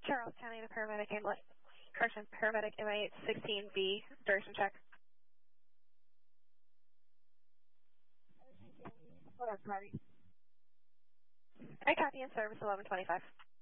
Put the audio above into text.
Charles County, the paramedic ambulance. Correction, paramedic MA 16B, duration check. I copy in service 1125.